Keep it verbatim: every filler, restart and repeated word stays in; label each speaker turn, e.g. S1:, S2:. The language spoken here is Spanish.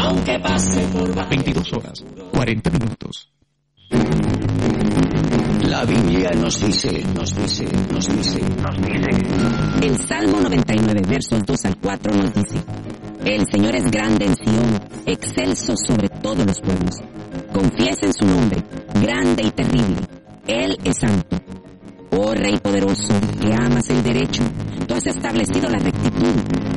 S1: aunque pase por
S2: veintidós horas, cuarenta minutos.
S1: La Biblia nos dice, nos dice, nos dice, nos dice.
S3: El Salmo noventa y nueve, versos dos al cuatro nos dice: El Señor es grande en Sión, excelso sobre todos los pueblos. Confiesen su nombre, grande y terrible. Él es santo. Oh Rey poderoso, que amas el derecho, tú has establecido la rectitud.